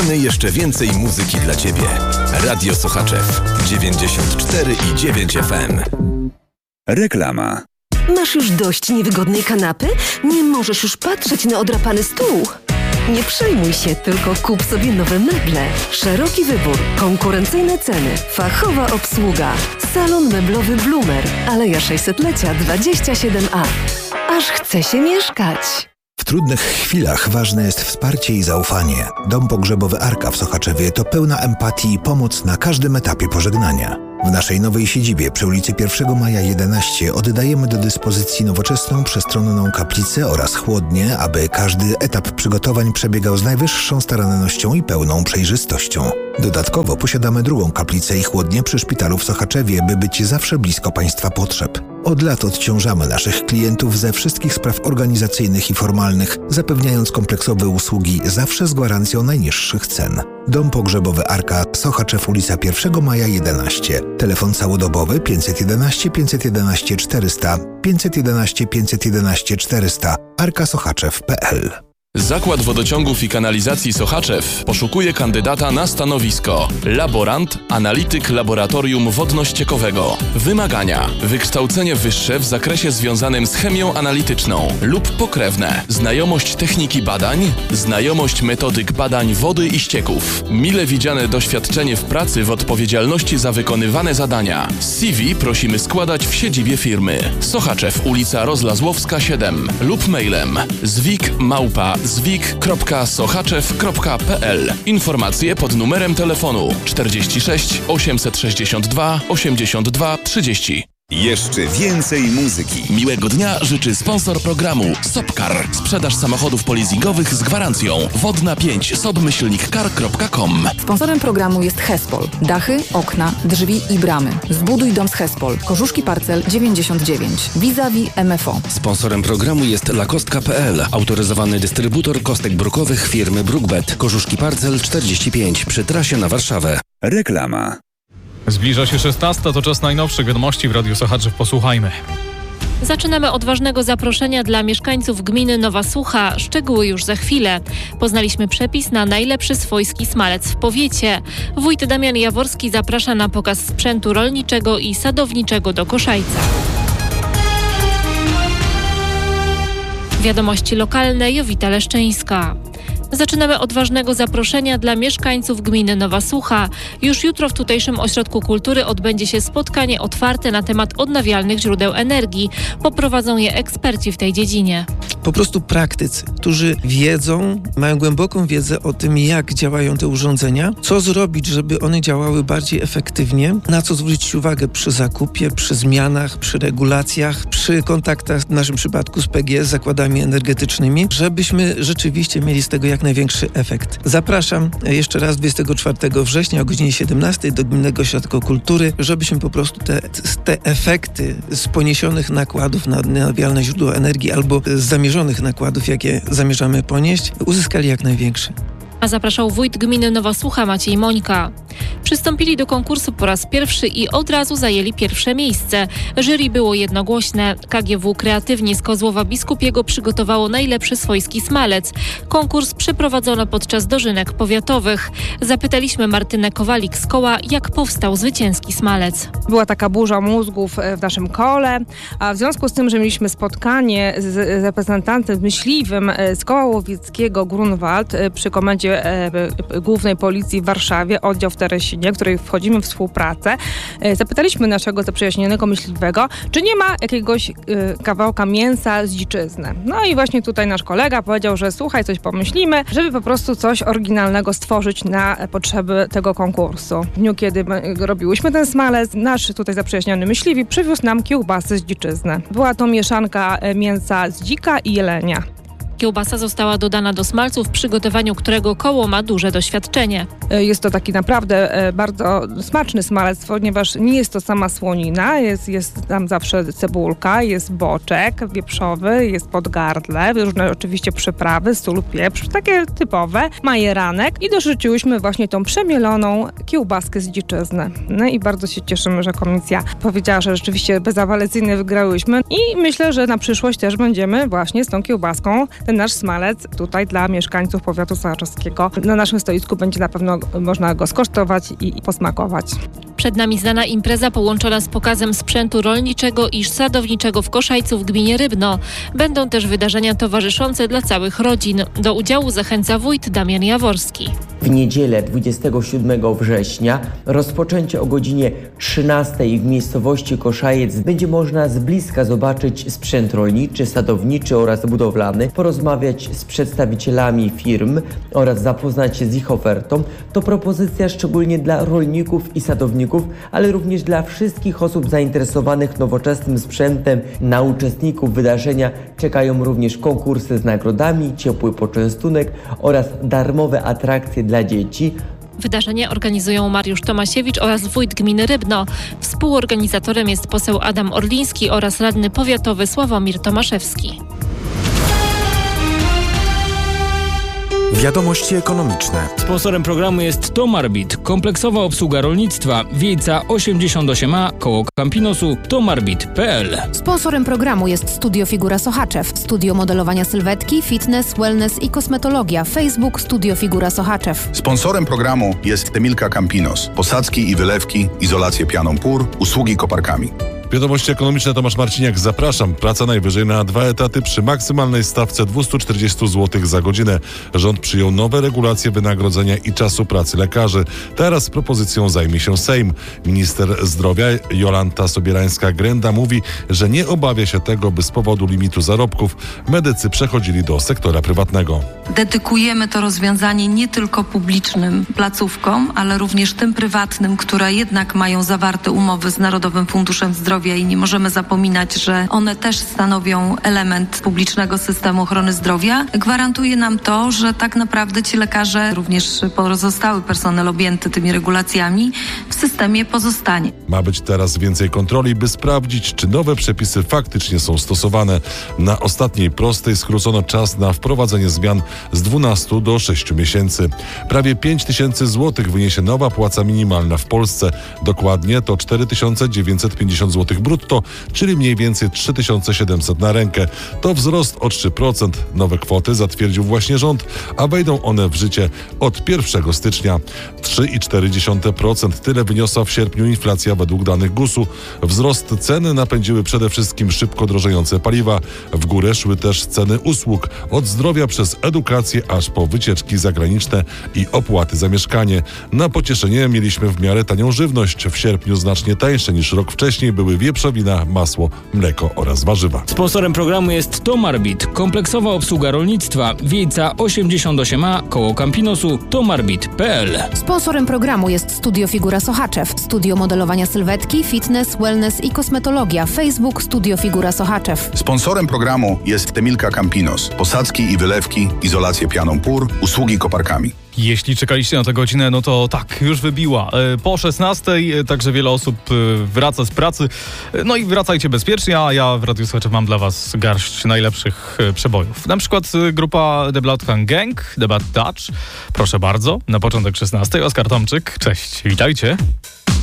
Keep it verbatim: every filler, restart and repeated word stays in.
godziny jeszcze więcej muzyki dla Ciebie. Radio Sochaczew dziewięćdziesiąt cztery i dziewięć F M. Reklama. Masz już dość niewygodnej kanapy? Nie możesz już patrzeć na odrapany stół? Nie przejmuj się, tylko kup sobie nowe meble. Szeroki wybór, konkurencyjne ceny, fachowa obsługa. Salon meblowy Bloomer, Aleja sześćsetlecia dwadzieścia siedem A. Aż chce się mieszkać. W trudnych chwilach ważne jest wsparcie i zaufanie. Dom pogrzebowy Arka w Sochaczewie to pełna empatii i pomoc na każdym etapie pożegnania. W naszej nowej siedzibie przy ulicy pierwszego Maja jedenaście oddajemy do dyspozycji nowoczesną, przestronną kaplicę oraz chłodnię, aby każdy etap przygotowań przebiegał z najwyższą starannością i pełną przejrzystością. Dodatkowo posiadamy drugą kaplicę i chłodnię przy szpitalu w Sochaczewie, by być zawsze blisko Państwa potrzeb. Od lat odciążamy naszych klientów ze wszystkich spraw organizacyjnych i formalnych, zapewniając kompleksowe usługi zawsze z gwarancją najniższych cen. Dom pogrzebowy Arka, Sochaczew, ulica pierwszego Maja jedenaście. Telefon całodobowy pięćset jedenaście pięćset jedenaście czterysta, pięćset jedenaście pięćset jedenaście czterysta, arkasoczaczew kropka p l. Zakład Wodociągów i Kanalizacji Sochaczew poszukuje kandydata na stanowisko laborant, analityk laboratorium wodno-ściekowego. Wymagania: wykształcenie wyższe w zakresie związanym z chemią analityczną lub pokrewne, znajomość techniki badań, znajomość metodyk badań wody i ścieków, mile widziane doświadczenie w pracy w odpowiedzialności za wykonywane zadania. C V prosimy składać w siedzibie firmy. Sochaczew, ulica Rozlazłowska siedem lub mailem zwik małpa zwik kropka sochaczew kropka p l. Informacje pod numerem telefonu czterdzieści sześć osiemset sześćdziesiąt dwa osiemdziesiąt dwa trzydzieści. Jeszcze więcej muzyki. Miłego dnia życzy sponsor programu Sopcar. Sprzedaż samochodów polizingowych z gwarancją. Wodna pięć sobmyślnik kar kropka com. Sponsorem programu jest Hespol. Dachy, okna, drzwi i bramy. Zbuduj dom z Hespol. Korzuszki Parcel dziewięćdziesiąt dziewięć. Vis-a-vis M F O. Sponsorem programu jest lakostka kropka p l. Autoryzowany dystrybutor kostek brukowych firmy Brookbet. Korzuszki Parcel czterdzieści pięć przy trasie na Warszawę. Reklama. Zbliża się szesnasta, to czas najnowszych wiadomości w Radiu Sochaczew. Posłuchajmy. Zaczynamy od ważnego zaproszenia dla mieszkańców gminy Nowa Sucha. Szczegóły już za chwilę. Poznaliśmy przepis na najlepszy swojski smalec w powiecie. Wójt Damian Jaworski zaprasza na pokaz sprzętu rolniczego i sadowniczego do Koszajca. Wiadomości lokalne, Jowita Leszczyńska. Zaczynamy od ważnego zaproszenia dla mieszkańców gminy Nowa Sucha. Już jutro w tutejszym ośrodku kultury odbędzie się spotkanie otwarte na temat odnawialnych źródeł energii. Poprowadzą je eksperci w tej dziedzinie. Po prostu praktycy, którzy wiedzą, mają głęboką wiedzę o tym, jak działają te urządzenia, co zrobić, żeby one działały bardziej efektywnie, na co zwrócić uwagę przy zakupie, przy zmianach, przy regulacjach, przy kontaktach w naszym przypadku z P G, z zakładami energetycznymi, żebyśmy rzeczywiście mieli z tego jak największy efekt. Zapraszam jeszcze raz dwudziestego czwartego września o godzinie siedemnastej do Gminnego Ośrodka Kultury, żebyśmy po prostu te, te efekty z poniesionych nakładów na odnawialne źródła energii albo z zamierzonych nakładów, jakie zamierzamy ponieść, uzyskali jak największy. A zapraszał wójt gminy Nowa Sucha Maciej Mońka. Przystąpili do konkursu po raz pierwszy i od razu zajęli pierwsze miejsce. Jury było jednogłośne. K G W Kreatywnie z Kozłowa Biskupiego przygotowało najlepszy swojski smalec. Konkurs przeprowadzono podczas dożynek powiatowych. Zapytaliśmy Martynę Kowalik z koła, jak powstał zwycięski smalec. Była taka burza mózgów w naszym kole, a w związku z tym, że mieliśmy spotkanie z reprezentantem myśliwym z koła łowieckiego Grunwald przy komendzie Głównej Policji w Warszawie, oddział w Teresinie, w której wchodzimy w współpracę. Zapytaliśmy naszego zaprzyjaźnionego myśliwego, czy nie ma jakiegoś y, kawałka mięsa z dziczyzny. No i właśnie tutaj nasz kolega powiedział, że słuchaj, coś pomyślimy, żeby po prostu coś oryginalnego stworzyć na potrzeby tego konkursu. W dniu, kiedy robiłyśmy ten smalec, nasz tutaj zaprzyjaźniony myśliwy przywiózł nam kiełbasy z dziczyzny. Była to mieszanka mięsa z dzika i jelenia. Kiełbasa została dodana do smalcu, w przygotowaniu którego koło ma duże doświadczenie. Jest to taki naprawdę bardzo smaczny smalec, ponieważ nie jest to sama słonina, jest, jest tam zawsze cebulka, jest boczek wieprzowy, jest podgardle, różne oczywiście przyprawy, sól, pieprz, takie typowe, majeranek i dorzuciłyśmy właśnie tą przemieloną kiełbaskę z dziczyzny. No i bardzo się cieszymy, że komisja powiedziała, że rzeczywiście bezapelacyjnie wygrałyśmy i myślę, że na przyszłość też będziemy właśnie z tą kiełbaską ten nasz smalec tutaj dla mieszkańców powiatu sochaczewskiego na naszym stoisku będzie na pewno można go skosztować i, i posmakować. Przed nami znana impreza połączona z pokazem sprzętu rolniczego i sadowniczego w Koszajcu w gminie Rybno. Będą też wydarzenia towarzyszące dla całych rodzin. Do udziału zachęca wójt Damian Jaworski. W niedzielę dwudziestego siódmego września rozpoczęcie o godzinie trzynastej w miejscowości Koszajec będzie można z bliska zobaczyć sprzęt rolniczy, sadowniczy oraz budowlany, porozmawiać z przedstawicielami firm oraz zapoznać się z ich ofertą. To propozycja szczególnie dla rolników i sadowników, ale również dla wszystkich osób zainteresowanych nowoczesnym sprzętem. Na uczestników wydarzenia czekają również konkursy z nagrodami, ciepły poczęstunek oraz darmowe atrakcje dla dzieci. Wydarzenie organizują Mariusz Tomasiewicz oraz wójt gminy Rybno. Współorganizatorem jest poseł Adam Orliński oraz radny powiatowy Sławomir Tomaszewski. Wiadomości ekonomiczne. Sponsorem programu jest Tomarbit, kompleksowa obsługa rolnictwa, Wiejca osiemdziesiąt osiem A, koło Campinosu, tomarbit kropka p l. Sponsorem programu jest Studio Figura Sochaczew, studio modelowania sylwetki, fitness, wellness i kosmetologia, Facebook Studio Figura Sochaczew. Sponsorem programu jest Temilka Campinos, posadzki i wylewki, izolację pianą pór, usługi koparkami. Wiadomości ekonomiczne, Tomasz Marciniak, zapraszam. Praca najwyżej na dwa etaty przy maksymalnej stawce dwieście czterdzieści złotych za godzinę. Rząd przyjął nowe regulacje wynagrodzenia i czasu pracy lekarzy. Teraz z propozycją zajmie się Sejm. Minister zdrowia Jolanta Sobierańska-Grenda mówi, że nie obawia się tego, by z powodu limitu zarobków medycy przechodzili do sektora prywatnego. Dedykujemy to rozwiązanie nie tylko publicznym placówkom, ale również tym prywatnym, które jednak mają zawarte umowy z Narodowym Funduszem Zdrowia i nie możemy zapominać, że one też stanowią element publicznego systemu ochrony zdrowia. Gwarantuje nam to, że tak naprawdę ci lekarze, również pozostały personel objęty tymi regulacjami w systemie pozostanie. Ma być teraz więcej kontroli, by sprawdzić, czy nowe przepisy faktycznie są stosowane. Na ostatniej prostej skrócono czas na wprowadzenie zmian z dwunastu do sześciu miesięcy. Prawie pięć tysięcy złotych wyniesie nowa płaca minimalna w Polsce. Dokładnie to cztery tysiące dziewięćset pięćdziesiąt złotych brutto, czyli mniej więcej trzy tysiące siedemset na rękę. To wzrost o trzy procent. Nowe kwoty zatwierdził właśnie rząd, a wejdą one w życie od pierwszego stycznia. trzy i cztery dziesiąte procent. Tyle wyniosła w sierpniu inflacja według danych gusu. Wzrost ceny napędziły przede wszystkim szybko drożejące paliwa. W górę szły też ceny usług, od zdrowia przez edukację aż po wycieczki zagraniczne i opłaty za mieszkanie. Na pocieszenie mieliśmy w miarę tanią żywność. W sierpniu znacznie tańsze niż rok wcześniej były wieprzowina, masło, mleko oraz warzywa. Sponsorem programu jest Tomarbit, kompleksowa obsługa rolnictwa, Wiejca osiemdziesiąt osiem A, koło Campinosu, tomarbit kropka p l. Sponsorem programu jest Studio Figura Sochaczew, studio modelowania sylwetki, fitness, wellness i kosmetologia, Facebook Studio Figura Sochaczew. Sponsorem programu jest Temilka Campinos, posadzki i wylewki, izolację pianą pór, usługi koparkami. Jeśli czekaliście na tę godzinę, no to tak, już wybiła. Po szesnastej, także wiele osób wraca z pracy. No i wracajcie bezpiecznie, a ja w Radiu Sochaczew mam dla was garść najlepszych przebojów. Na przykład grupa The Bloodhound Gang, The Bad Touch. Proszę bardzo, na początek szesnastej. Oskar Tomczyk, cześć, witajcie.